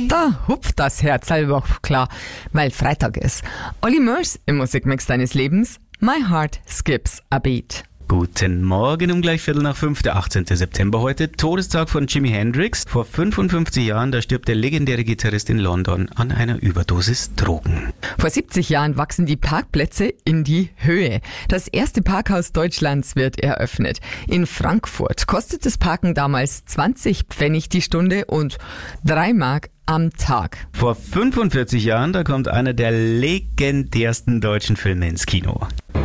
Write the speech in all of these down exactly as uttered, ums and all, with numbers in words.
Da hupft das Herz halber klar, weil Freitag ist. Olly Murs im Musikmix deines Lebens. My Heart Skips a Beat. Guten Morgen um gleich Viertel nach fünf, der achtzehnten September heute, Todestag von Jimi Hendrix. Vor fünfundfünfzig Jahren, da stirbt der legendäre Gitarrist in London an einer Überdosis Drogen. Vor siebzig Jahren wachsen die Parkplätze in die Höhe. Das erste Parkhaus Deutschlands wird eröffnet. In Frankfurt kostet das Parken damals zwanzig Pfennig die Stunde und drei Mark am Tag. Vor fünfundvierzig Jahren, da kommt einer der legendärsten deutschen Filme ins Kino.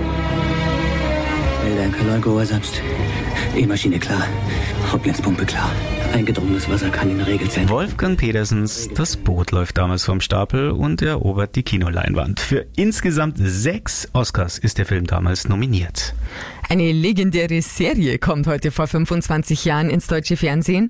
Kalorgo ersetzt. E-Maschine klar. Hauptnetzpumpe klar. Eingedrungenes Wasser kann in der Regel zählen. Wolfgang Petersens Das Boot läuft damals vom Stapel und erobert die Kinoleinwand. Für insgesamt sechs Oscars ist der Film damals nominiert. Eine legendäre Serie kommt heute vor fünfundzwanzig Jahren ins deutsche Fernsehen.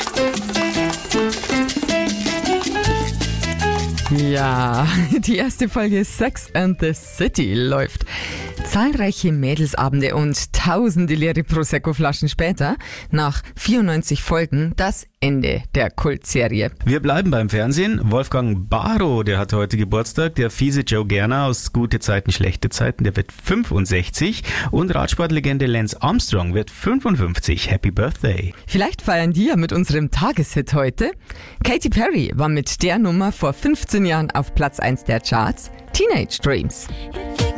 Ja, die erste Folge Sex and the City läuft. Zahlreiche Mädelsabende und tausende leere Prosecco-Flaschen später, nach vierundneunzig Folgen, das Ende der Kultserie. Wir bleiben beim Fernsehen. Wolfgang Barrow, der hat heute Geburtstag. Der fiese Joe Gerner aus Gute Zeiten, Schlechte Zeiten, der wird fünfundsechzig. Und Radsportlegende Lance Armstrong wird fünfundfünfzig. Happy Birthday. Vielleicht feiern die ja mit unserem Tageshit heute. Katy Perry war mit der Nummer vor fünfzehn Jahren auf Platz eins der Charts. Teenage Dreams.